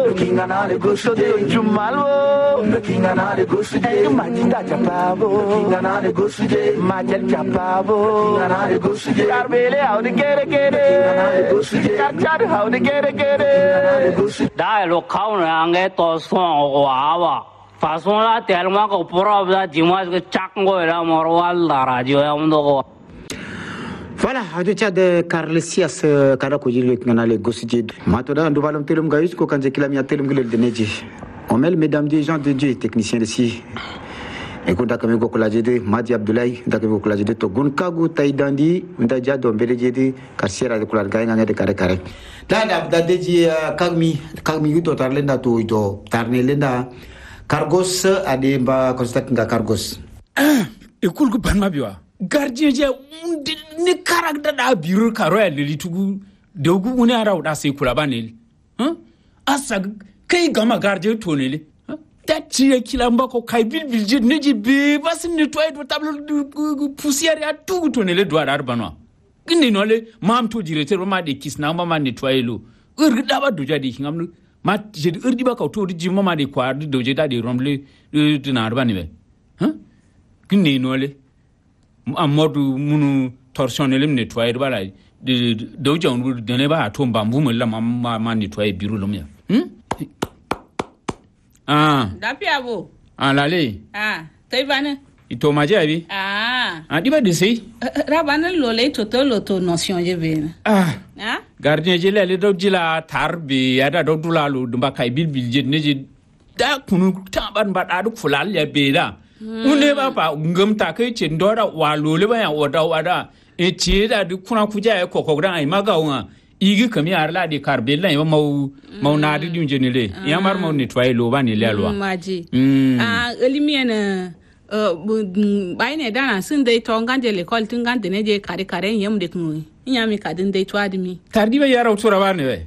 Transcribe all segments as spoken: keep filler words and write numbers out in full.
kinga na le gosu de jumalo kinga na le gosu de majita chapabo kinga na le gosu de majel chapabo kinga na le gosu de karbele how de kere kere kinga na le gosu de kachar how de kere kere kinga na le gosu da lo kaun ange to so wa wa façon là tellement que pour ça dis-moi que chaque fois là morwal la radio amdo. Voilà, de Tchad, Carl Sias, Karakoji, le canal Gossidi. Maintenant, nous allons telum gaïs, qu'on a kilomia telum gil de Neji. On met mesdames des gens de Dieu, techniciens ici. Écoute, d'accord, mais Gokola Jede, Madi Abdoulaye, d'accord, Gokola Jede, Togun Kagu, Taïdandi, Ndaja, Dombele Jede, Kassiera de Kular Gaïna de Kare Kare. Dada, Dadeji, Kagmi, Kagmi, Uto, Tarlenda, Tuito, Tarnelenda, Cargos, Ademba, Constantin Cargos. Écoute, que Panma Biwa. Gardien je ne karakda da biro karo ya lili tugu da gu wani ara da sai kula ba ne hein asa kai gama gardien to ne ta tiye kilamba ko kai bilbil je ne ji be basin ne to ai do table poussière ya tugu to ne le do ara banwa gindi no le mam to directeur ma de kisna ma ma ne to ai lo ur da ba do jadi ngam ma je ur di ba ka to di ma ma de kwa do je da de romble de na arba ne be hein gindi no le amodu munu torsionnel nettoyer bala de do jon de ne ba to bambu mo la ma ma nettoyer biru lo mia hm ah dapi abo ah lale ah tay bana ito maje abi ah ah diba de sei rabana lo le to to lo to notion je be ah ah gardien je le do jila tarbi ada do dulalo dumba kay bil bil je ne je da kunu taban ba da du fulal ya be da une ba pa ngam ta kai ce ndora walo le ba ya wada wada e ce da duk kuna kuja ya kokko dan ai maga wa igi kami arla de karbella ya mau mau na di dun jenile ya mar mau ne twai lo ba ne le alwa maji ah elimien bai ne dana sun dai to ngande le kol tun ngande ne je kare kare yam de kun nyami kadin dai to admi tardi ba yara utura ba ne we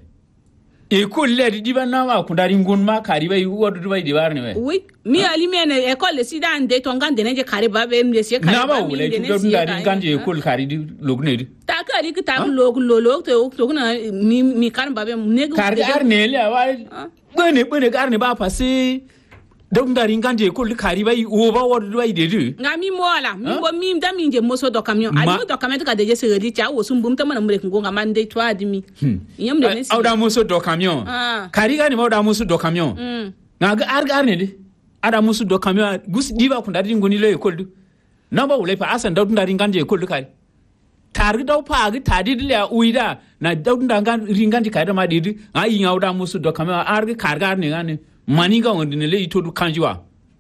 e ko le di ba na wa ku dari ngun ma kari ba wodu du ba di bar ne we oui mi alimien école si dan dai to ngande ne je kare ba be mde se kare na ba wule tu do dari ngande école kari di logne di ta kari ki ta log lolo to to na mi mi kan ba be ne kari ar ne le wa bene bene gar ne ba pasi donc dari ngande école kari ba o ba wodu ba di di ngami mola mi bo mi da mi je moso do camion ali do camion ka de je se di cha wo sum bum ta mana mure ko ngama ndai to adimi yam de ne si awda moso do camion kari ga ni ma awda moso do camion na ga ar gar ne di ada moso do camion gus diba ku dari ngoni le école na ba wule pa asan da dari ngande école kari targi daw pa gi tadi le uida na daw ndangan ringandi kari ma di a yi awda moso do camion ar ga kar gar ne ngane maniga wanda ne le ito du kanjiwa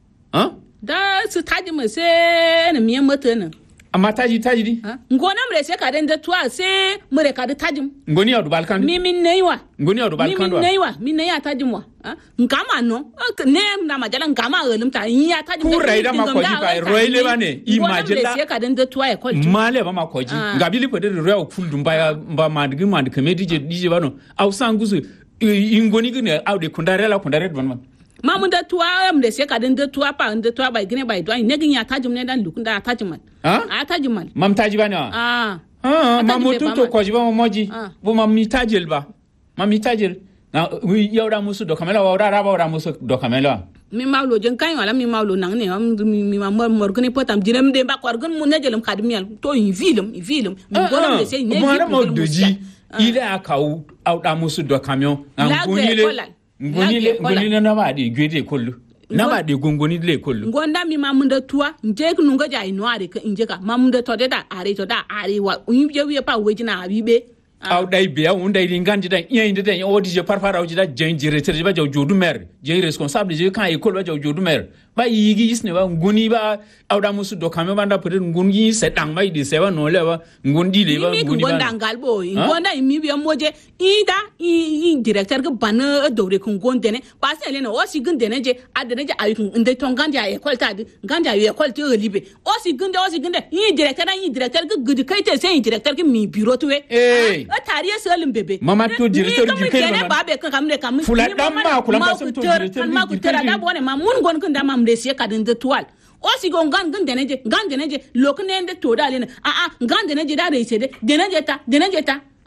ha da su taji mu se na miyan mata nan amma taji taji di ngona mure se ka den da tuwa se mure ka da tajim ngoni ya du balkan mi min neiwa ngoni ya du balkan mi min neiwa mi ne ya tajim wa ngama no ne na majala ngama elum ta ya tajim ku raida ma koji ba roile bane i majala se ka den da tuwa e ko male ba ma koji ngabili pede roya fuldum ba ba madigi madigi medije dije bano au sangusu ingoni gine awde kundare la kundare don man mamu da tuwa am de se ka den da tuwa pa den tuwa ba gine ba do ne gin ya tajum ne dan lukunda tajum man a tajum man mam taji bane ah ah mamu to to ko jiba moji bo mam mi tajel ba mam mi tajel na wi yawda musu do kamela wa ra ba ra musu do kamela mi mawlo jen kan wala mi mawlo nang ne mi ma mor gni potam direm de ba ko gon mu nejelum kadmial to yi vilum vilum mi gonam de se ne ji ile akawu awda musu do camion ngonile ngonile ngonile na ba de gwede kollu na ba de gongoni le kollu ngonda mi mamunda tuwa nje ku nunga jai no are ka inje ka mamunda to da are to da are wa unje wi pa weji na abibe awda be ya unda ingandi da yende da odi je parfara oji da jenjire tere ba jodu mer je responsable je kan école ba jodu mer ba yigi isne ba ngoni ba awda musu do kamé banda peut-être ngongi se dang mai di se ba no le ba ngondi le ba ngoni ba ngonda ngalbo ngonda mi bi moje ida i directeur ga bana do re ko ngonde ne ba se le no o si gende ne je adene je ayi inde to ngandi ay école ta di ngandi ay école te libe o si gende o si gende i directeur i directeur ga gudi kai te se directeur ga mi bureau to we a tariya salim bebe mama to directeur du kai ba be kan kamne kam fula dan ma kula ba sun to directeur ma ku tera da bone ma mun gon kan da mam de se ka den de toile o si gon gan gan deneje gan deneje lokne ende to da le a a gan deneje da re se de deneje ta deneje ta ah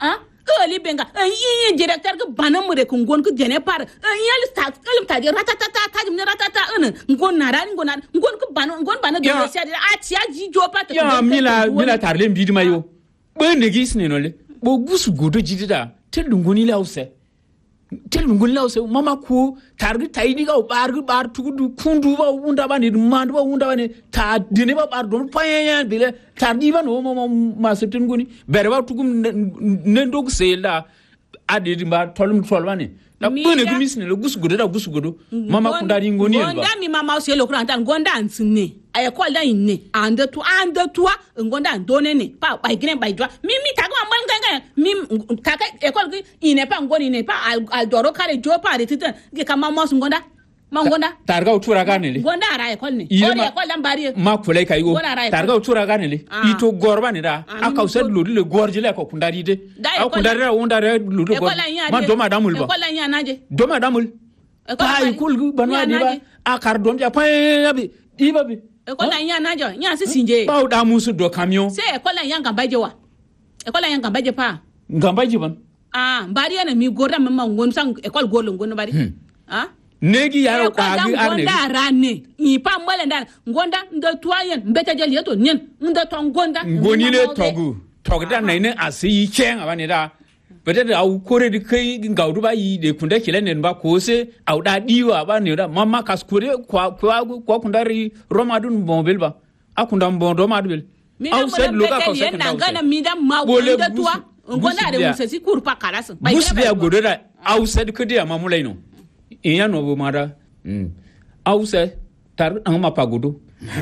ali benga yi directeur ke banam re ko ngon ko dene par yal stat kalim ta ratata ta jim ratata un ngon nara ngon ngon ko ban ngon ban do sia a tia ji jo pat ya mila mila tarle mbidi mayo be negis ne nole bo gusu godo jidida telungoni lause telungoni lause mama ko targi taydi ga bargu bar tugudu kundu ba unda bani mandu ba unda bani ta dine ba bar do payaya bile tardi ba no mama ma setin goni bere ba tugum nendog sela adedi ba tolum tolbani na bone gumis ne gusu godo da gusu godo mama kunda di ngoni ba gonda mi mama se lo kranta gonda ansine ay ko la inne ande tu ande tu ngonda ndone ne pa ba gine ba jwa mi mi taga man ganga mi taga e ko ine pa ngoni ne pa al doro kare jo pa de titan ge kama mo ngonda ma ngonda targa utura ganele ngonda ara e ko ne o e ko lambari ma kule kai go targa utura ganele ito gorba ne da aka used lo le gorje le ko kundari de a kundari ra wonda re lo do ma do madamul ba ko la nya naje do madamul ay kul banwa di ba akar dom ja pa yabi iba bi e ko la nya najo nya si sinje ba da musu do camion se e ko la nya gambaje wa e ko la nya gambaje pa gambaje ban ah bari na mi gorda mamma ngon sang e ko golo ngon bari ah negi yaro ka gi arne ngonda rane i pa mbale ndana ngonda ndo tuayen mbete jeli yeto nyen ndo to ngonda ngoni le togu togda na ne asi chen abane da peut-être au kore di kai ngaudu ba yi de kunda kile ne ba ko se au da diwa ba ne da mama kaskure kwa kwa kwa kundari romadun bombel ba akunda mbondo madbel au se loka ko se na ngana mi da ma wonda tua ngonda de musesi kurpa karasa ba gine ba godo da au se de kede mamulai no inya no bo mara mm au se tar an ma pagodo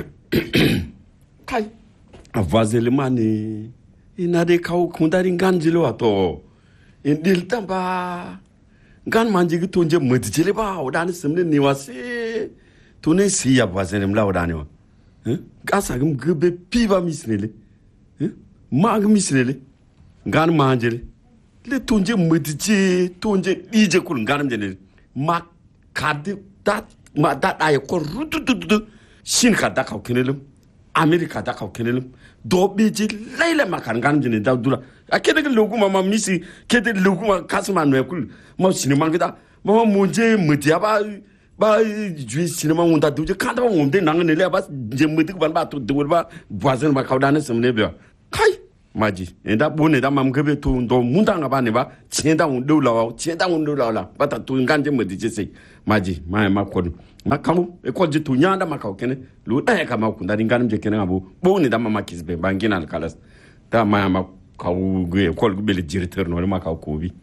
kai avazele mani ina de kau kundari nganjilo ato indil tamba ngan manjigi tonje mudjele ba odani semne niwase tone siya avazele mla odani wa hein gasa gum gbe piba misnele hein mag misnele ngan manjele le tonje mudje tonje dije kul nganam jene ma kadi dat ma dat ay ko rudududu shin ka da ka kenelum america da ka kenelum do beji layla makan ngan jene da dura akede logu mama misi kede logu ma kasma no ekul ma sinima ngida mama monje mutia ba ba ju sinima unda duje kanda ba wonde nangane le ba je mutik ban ba to de ba voisin ba kawdane semne be kai maji enda bone da mam gebe to ndo munda nga ba ne ba tienda un do lawa tienda un do lawa ba ta to nganje mudi jese maji ma ma ko ma kamu e ko jitu nyanda ma ka kene lu da ka ma ku ndari nganam je kene abu bone da mama kisbe bangina kalas da ma ma ka u ge ko be le directeur no ma ka ko bi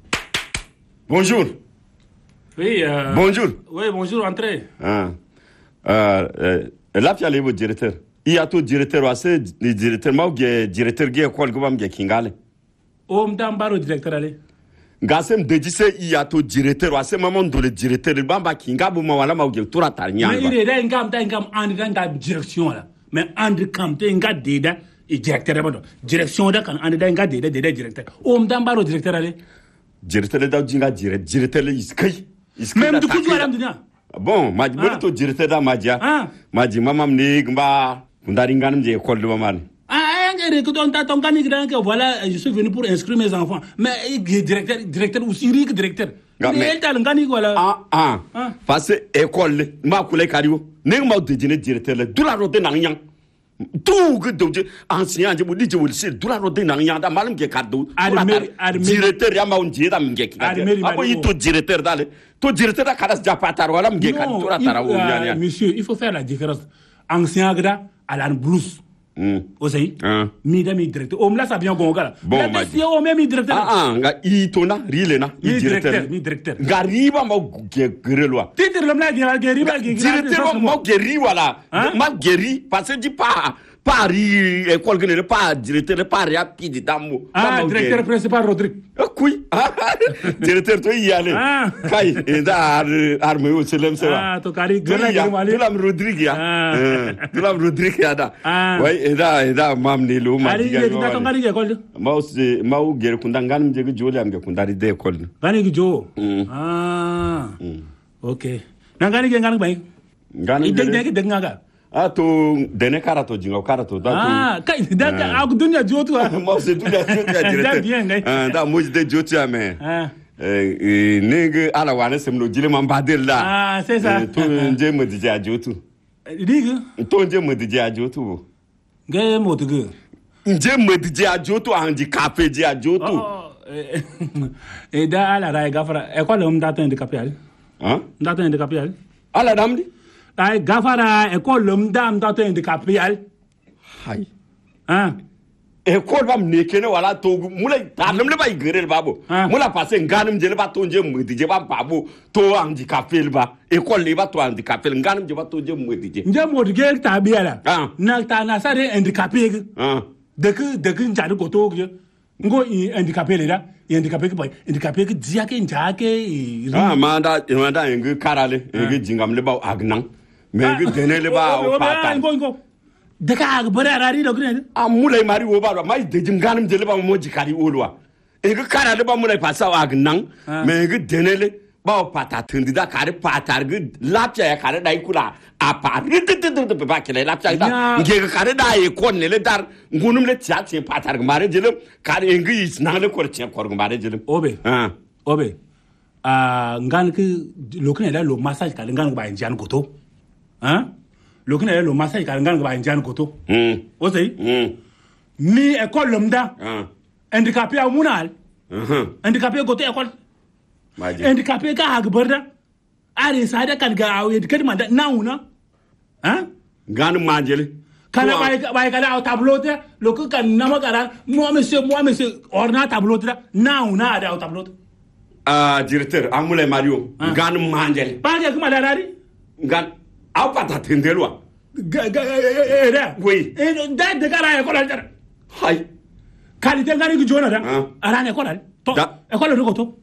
bonjour oui euh, bonjour oui bonjour entrez ah euh, euh là puis allez votre directeur il y a tout directeur assez le directeur ma ge directeur ge ko go bam ge kingale o mdam baro directeur ale gasem de dise il y a tout directeur assez maman do le directeur bamba kinga bu ma wala ma ge tura tar nya mais il est ngam da ngam and da direction la mais and kam te nga deda e directeur ba do direction da kan and da nga deda deda directeur o mdam baro directeur ale directeur da jinga directeur directeur iskai iskai même du coup tu ala dunia bon maji boli to directeur da majia maji mamam ni gba ndari nganam je école de maman ah ngere ko don ta ton kan grand que voilà je suis venu pour inscrire mes enfants mais directeur directeur aussi rique directeur mais tal ngani voilà ah ah parce école ma kule kariwo ne ma de dine directeur le dula ro de nan yang tout que doje ancien je bodi je wol se dula ro de nan yang da malum ke kaddo directeur ya ma on je da mge ki abo ito directeur dale to directeur da kadas japatar wala mge kad to ratara wo ya monsieur il faut faire la différence ancien gada à la blouse mm. aussi ah. mi da mi directeur o mla sa bien gonga bon ma si o même directeur ah ah nga itona rile na mi directeur mi directeur gariba ma ge grelwa titre le mla ge geriba ge directeur ma geri wala ma geri parce que dit pas Paris école que ne pas directeur pas rapide damo ah directeur principal Rodrigue oui directeur to y aller kai da arme o selem sewa ah to kari gera gera mali tulam Rodrigue ya tulam Rodrigue ya da ouais da da mam ni lo ma diga ali da to kari école ma se ma u ger kunda ngam je joli am ge kunda ri de école ngani gi jo ah ok na ngani ge ngani bay ngani de de de ngaga Ah, to dene karato jinga karato da ah kai da ka aku dunya jotu ah mo se dunya jotu ya direct ah da mo de jotu ya me ah eh nege ala wana semno jile man badel la ah c'est ça to nje mo di ja jotu diga to nje mo di ja jotu ge mo to ge nje mo di ja jotu andi cafe di ja jotu e da ala rai gafara e ko le um data handicapé ali ah data handicapé ali ala damdi ay gafara école lum dam ta te handicapé al hay ah école bam ne kene wala to mulay talum le bay gerel babo mula passé nganum jele ba to nje mudi je ba babo to handicapé ba école le ba to handicapé nganum je ba to nje mudi je nje mudi ge ta biala ah na ta na sa de handicapé ah de que de que njadu ko to ngo handicapé le da handicapé ke boy handicapé ke dia ke njake ah manda manda ngi karale ngi jingam le ba agnan mais ngi denele ba o pata ngo ngo de ka bare arari do gren ah mulay mari wo ba mai de jinganum jele ba mo jikari olwa ngi karale ba mulay pasa agnan mais ngi denele ba o pata tindida kare pata ngi lapya ya kare dai kula a pari de ba kele lapya da ngi kare da e kon le dar ngunum le tia tia pata ngare jele kare ngi is na le kor tia kor ngare jele obe ah obe ah ngan ke lokene da lo massage ka ngan ba njan goto hein lokene da lo massage ka ngan ba njan goto hmm o sei hmm ni école lomda ah handicapé a munal mhm handicapé goto école maji handicapé ka hagbarda are sada kan ga awe kadi manda nauna hein nganu majele kana bay bay kala tableau te lokku kan nama kara moi monsieur moi monsieur orna tableau te nauna ada tableau ah directeur amule mario nganu majele ba ga kuma darari ngan aw pata tendelwa ga ga era oui e da de kara e ko dal hay kali te ngari jona da arane ko dal to e ko le ko to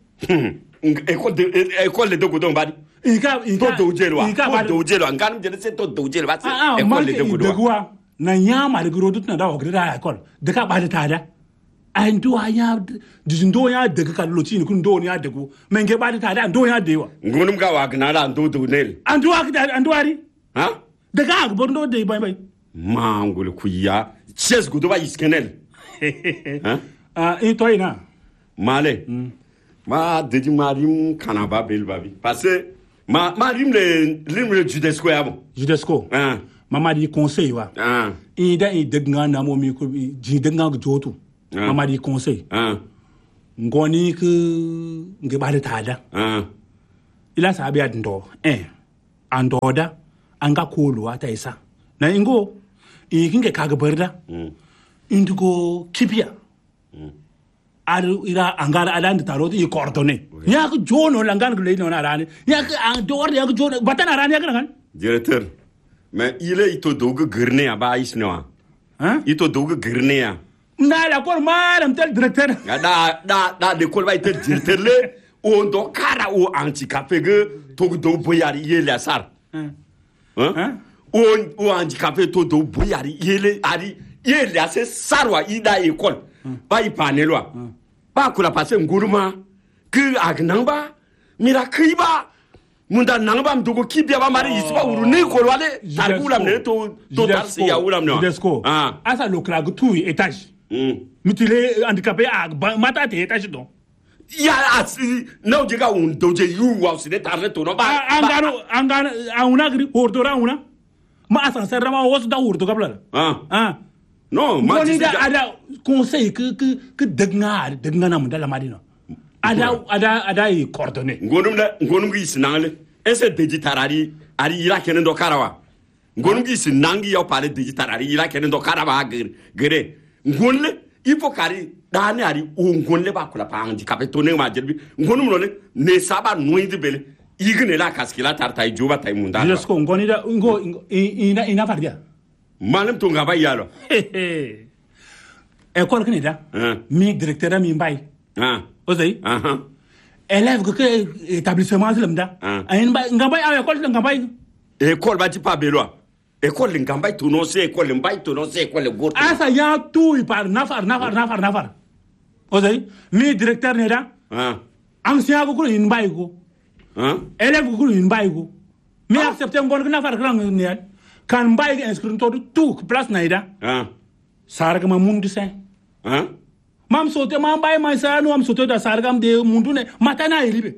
école de école de godon badi ika ika to dojelwa to dojelwa nganu jele se to dojelwa se école de godon na nyama de grodut na da ogrida école de ka badi tada ay ndo anya dindo ya de ka loti ni kun do ni adego menge badi tada ndo ya dewa ngunum ga wa gnala ndo do nel andu ak andu ari ha de ka ak bondo de bay bay mangul kuya ches godo ba iskenel ha ah e toina male ma deji marim kanaba bel babi parce que ma marim le lim le judesco ya bon judesco ah mama di conseil wa ah ida i degna na mo mi ko ji degna jotu mama di conseil ah ngoni ke nge bale tada ah ila sabi ando eh andoda anga kulu ata isa na ingo i kinge kaga berda mm. Indigo kipia mm. Adu ira angara adan tarot i coordonné yak jono langan ko leino na rani yak an dor yak jono batana rani yak kan directeur mais il est ito dogu गर्ने aba isnoa hein ito dogu गर्ने ya na la kol madam tel directeur da da da de kol ba ite directeur le on do kara o handicapé ge to do boyari yele asar hein hein on o handicapé to do boyari yele ari yele ase sarwa ida école ba ipanelwa ba kula pase nguruma ke agnamba mira kiba munda nangba mdogo kibia ba mari isba urune ko wale tarkula mne to to tarsi ya ulam no Judesco ah asa lo klag tu étage mm mutile handicapé a mata te étage don ya asi no jega un doje yu wa sine tarre to no ba angano angano auna gri hordora una ma asa serra wos da hurdo kabla ah ah non ma ni da ada conseil que que que degna degna na munda la madina ada ada ada i coordonné ngonum la ngonum gi sinangle ese digitarari ari ira kenen do karawa ngonum gi sinangi yo pare digitarari ira kenen do karawa gere ngonle il faut kari dani ari o ngonle ba kula pa andi kapetone ma jerbi ngonum no le ne saba noindi bele igne la kaskila tarta i juba tay munda je sko ngoni da ngo ina ina fardia malam to ngaba yalo école kini da mi directeur mi mbay ah osei aha élève que établissement lemda ayin ba ngambay a école ngambay école ba ti pa belwa école ngambay to no se école mbay to no se école goto asa ya tout par nafar nafar nafar nafar osei mi directeur ne da ah ancien ko ko in mbay ko ah élève ko in mbay ko mi accepter ngon nafar kran ne kan bay inscrire to tout place naida hein sarga ma mundu sen hein mam sote mam bay ma sa no am sote da sargam de mundu ne matana ilibe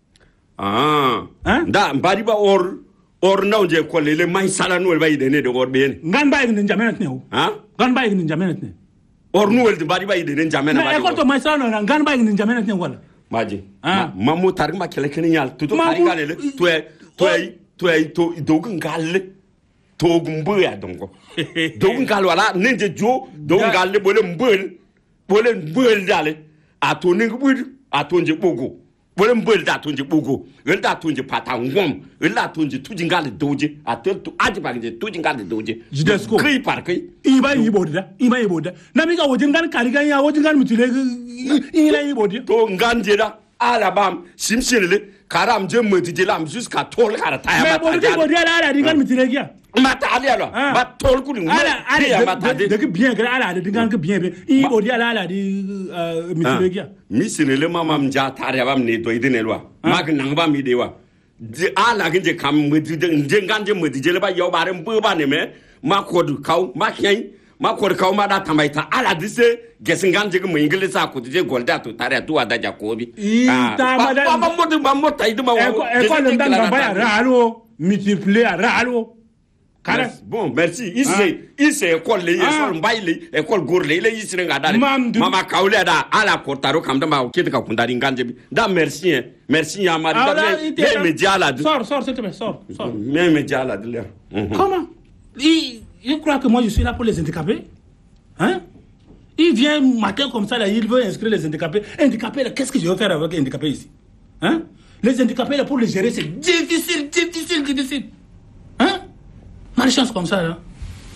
ah hein da mbadi ba or or naw je ko le may sala no bay de ne de or be ngan bay ni jamenet ne hein ngan bay ni jamenet ne or no wel de mbadi bay de ne jamena ma e ko to may sala no ngan bay ni jamenet ne wala maji ah mamu tar ma kele kene nyal to to kari gale to e to e to e to dogun galle to gumbu ya dongo dogun gal wala ninje jo dogun galle bole mbul bole mbul dale ato ningu bud ato nje bogo bole mbul da to nje bogo el da to nje pata ngom el da to nje tuji galle doje ato to aji ba nje tuji galle doje jidesko kri par kri iba yi bodda iba yi bodda nami ka wojin gan kari gan ya wojin gan mutile ila yi bodda to nganje da alabam simsirele karam je motije lam jusqu'à tol kara taya mais bodda bodda ala ala di gan mutile kia mata ali alors ba tol ku ni ala ala mata de de bien gra ala de gan ke bien bien i bodda ala ala di mutile kia misirele mama mja tare bam ne do idine lwa mag nang ba mi dewa di ala ginje kam motije nje nganje motije le ba yo bare mbu ba ne me ma kodu kaw ma kyan ma kodu kaw ma da tamaita ala dise gesingan je mo ingile sa ko je golda to tare tu ada jakobi ta ma da ba mo de ba mo tai de ma e ko e ko le ndan ba ya ralo multiplier ralo kala bon merci ici ici école le école mbaile école gorle le ici nga dale mama kaule da ala portaro kam da ma o kete ka kundari nganje bi da merci hein merci ya mari da les médias là sors sors s'il te plaît sors sors les médias là de comment il il croit que moi je suis là pour les handicapés hein. Il vient matin comme ça, là, il veut inscrire les handicapés. Handicapés, là, qu'est-ce que je vais faire avec les handicapés ici? Hein? Les handicapés, là, pour les gérer, c'est difficile, difficile, difficile. Hein? Malchance comme ça, là.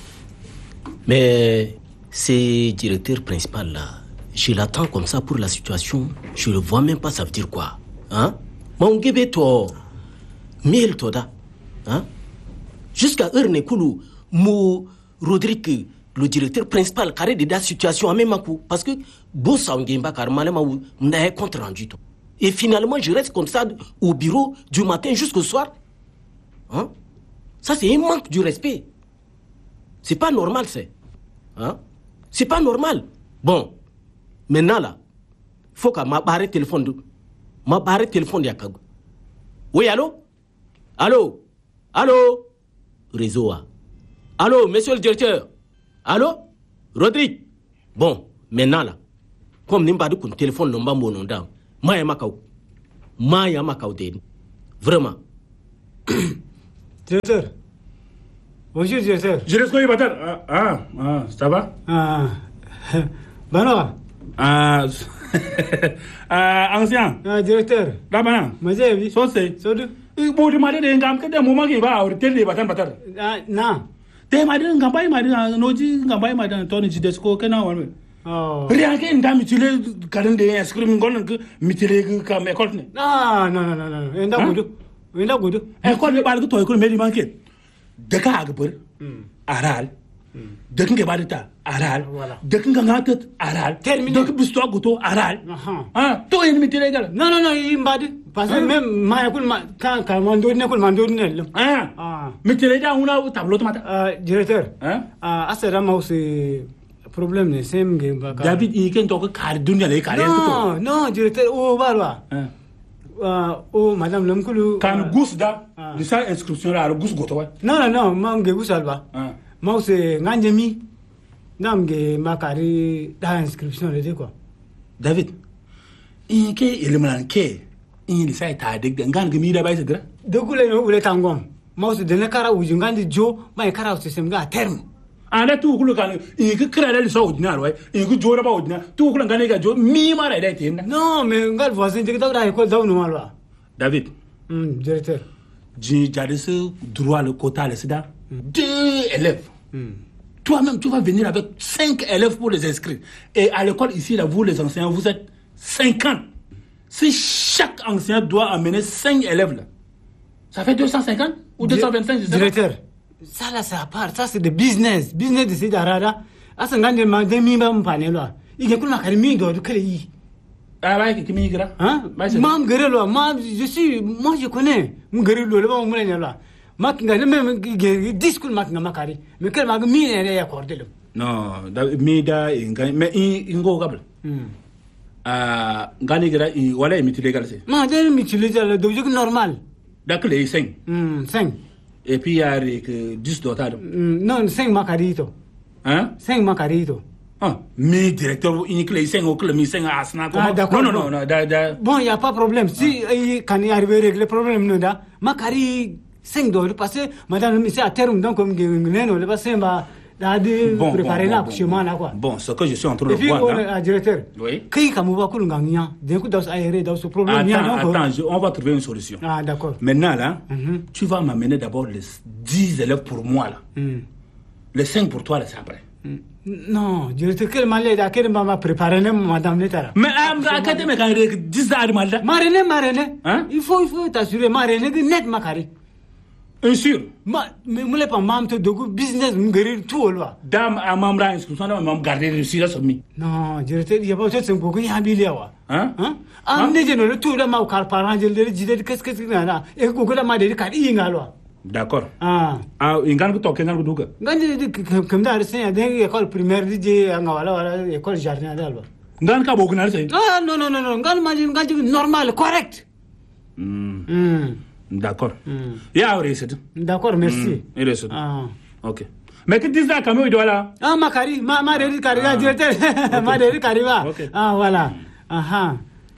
Mais ce directeur principal, là, je l'attends comme ça pour la situation. Je ne le vois même pas, ça veut dire quoi? Hein? Mon gébé, toi, mille, toi, da. Hein? Jusqu'à Erne Koulou, Mou Rodrigue, le directeur principal carré de la situation à même coup parce que bossa ngimba karmalema n'a compte rendu tout et finalement je reste comme ça au bureau du matin jusqu'au soir hein ça c'est un manque du respect c'est pas normal c'est hein c'est pas normal bon maintenant là faut que ma barre téléphone de ma barre téléphone ya kago oui allô allô allô réseau a allô monsieur le directeur. Allô? Rodrigue? Bon, maintenant là, comme nous n'avons pas de téléphone, nous n'avons pas de téléphone. Je suis Makao. Je suis Makao. Vraiment. Directeur. Bonjour, directeur. Je laisse quoi, Batar? Ah, ah, ah, ça va? Ah. Banoa. Ah, ah, ancien. Ah, directeur. Là, maintenant. Mazé, oui. Sauce. Sauce. Il faut demander des gens que des moments qui va avoir tel débat, Batar. Ah, non. Te madi ngambai madi noji ngambai madi Tony Jidesko kana wala oh rien que nda mitile kalende inscrire ngon que mitile ka école ne non non non non nda gudu nda gudu école be bal ko to école meli manke de ka ag beur aral de kinge badita aral de kinga ngatet aral de ki bisto goto aral ah to en mitile gal non non non imbadi parce que même ma école ma quand quand mando ne école mando ne ah ah mitile da una tableau tomata ah directeur hein ah asera ma c'est problème ne sem ge ba David i ken to ko kar dunya le kar non non directeur o balwa ah o madame lamkulu kan gus da de sa inscription là gus goto wa non non non ma nge gusalba ah ma c'est nganjemi namge makari da inscription le quoi David in ke eleman ke in li sai ta deg ngan gami da bai sidra de kule no ule tangom ma c'est de ne kara uju ngandi jo ma kara system ga terme ana tu kulu kan in ke kra da li so ordinal wai in ke jo da ba ordinal tu kulu ngane ga jo mi ma da dai tin non mais ngal voisin de da ko da no malwa David hum directeur ji jadis droit le quota le sida deux élèves hum. Toi-même, tu vas venir avec cinq élèves pour les inscrire. Et à l'école, ici, là, vous, les enseignants, vous êtes cinquante. Si chaque enseignant doit amener cinq élèves, là, ça fait deux cent cinquante ou deux cent vingt-cinq, je sais directeur, pas. Ça, là, c'est à part. Ça, c'est de business. Business de ces arada. Ah, c'est un grand demande de mi bam panel, là. Il y a qu'une académie de créer. Ah, ouais, qui migra. Hein? Mam Guerrero, mam, je suis, moi, je connais. Mon Guerrero, le bon, mon là. makinga le même discours makinga makari mais quel mag mi ne ya accordé le non da mi da inga mais ingo gabla ah ngani gara wala mi légal ma de mi légal do jog normal d'accord les cinq hmm cinq et puis il y a que dix dotado non cinq makari to hein cinq makari to ah mi directeur unique les cinq au club mi cinq asna ah, non non non da da bon il y a pas problème si quand il arrive régler problème non da makari cinq dollars parce que madame c'est à terme donc comme non le passé va da de préparer là chez moi là quoi bon ce que je suis en train de voir là et puis directeur oui qui comme va cool ngania d'un coup dans aéré dans ce problème il attends attends on va trouver une solution ah d'accord maintenant là mm-hmm. tu vas m'amener d'abord les dix élèves pour moi là mm. les cinq pour toi là c'est après mm. non directeur quel malade à quel maman préparer madame Netara mais académique quand dix ans malade marraine marraine hein il faut il faut t'assurer marraine net makari un sûr ma mais moi les pas mam te dogu business m'guérir tout là dame à membre inscription dame mam garder réussir là sommi non directeur il y a pas tout beaucoup y a bilé wa hein hein am ne je le tout là ma car parent je le dit qu'est-ce que c'est là et google la ma de car y ngalo d'accord ah ah ingan ko toke ngal duga ngandi comme da c'est dans école primaire di nga wala wala école jardin dalba ngan ka bogu na c'est ah non non non non ngal ma ngal normal correct hmm d'accord il y a réussite d'accord merci il réussit ah ok mais que dis ça quand même il doit là ah makari ma ma de kari là directeur ma de kari va ah voilà aha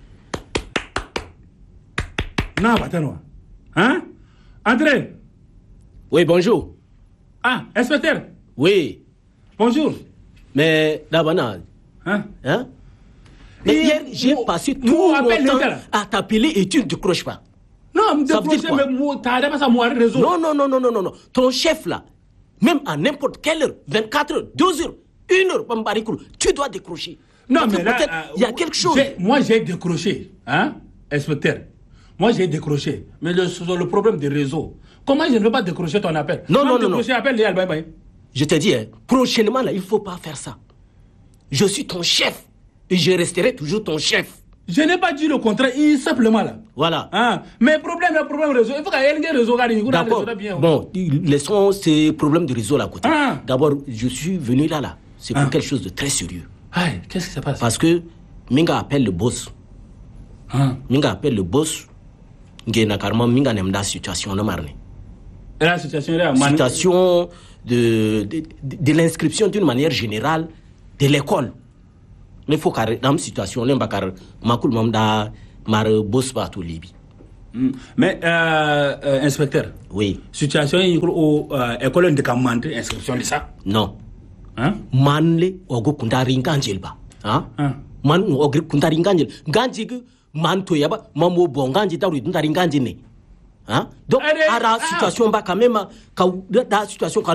na batano hein André. Oui, bonjour. Ah, inspecteur. Oui. Bonjour. Mais Dabana. Hein? Hein? Mais hier, j'ai passé tout mon temps à t'appeler et tu ne décroches pas. Non, me décrocher, mais t'as pas ça moi réseau. Non, non, non, non, non, non. Ton chef là, même à n'importe quelle heure, vingt-quatre heures, douze heures, une heure, tu dois décrocher. Non, mais là, il y a quelque chose. Moi, j'ai décroché, hein, inspecteur. Moi, j'ai décroché. Mais le, le problème des réseaux, comment je ne veux pas décrocher ton appel? Non, non, non, non. Appel, bye bye. Je te dis, hein, prochainement, là, il ne faut pas faire ça. Je suis ton chef. Et je resterai toujours ton chef. Je n'ai pas dit le contraire, simplement là. Voilà. Ah, mais problème, le problème réseau. Il faut qu'il y ait un réseau. D'accord. Bon, laissons ces problèmes de réseau là à côté. Ah. D'abord, je suis venu là, là. C'est pour ah. quelque chose de très sérieux. Ah, qu'est-ce qui se passe? Parce que Minga appelle le boss. Ah. Minga appelle le boss. Ngena karma minga nemda situation na marne. La situation là, situation de de, de, de l'inscription d'une manière générale de l'école. Il faut car dans situation là bakar makul mamda mar boss ba to libi. Mais euh, euh, inspecteur. Oui. Situation au euh, école de commande inscription de ça? Non. Hein? Manle ogo kundari nganjel ba. Hein? Hein? Man ogo kundari nganjel. Nganji manto yaba mamo bonganji tauri ndari nganji ne hein donc à la situation ba quand même ka da situation